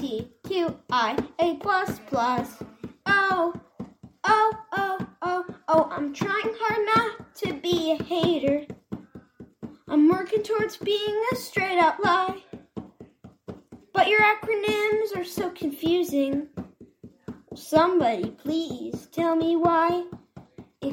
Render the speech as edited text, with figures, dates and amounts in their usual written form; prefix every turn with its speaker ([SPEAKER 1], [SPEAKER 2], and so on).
[SPEAKER 1] LGBTQIA++. Oh, I'm trying hard not to be a hater. I'm working towards being a straight out lie. But your acronyms are so confusing. Somebody please tell me why.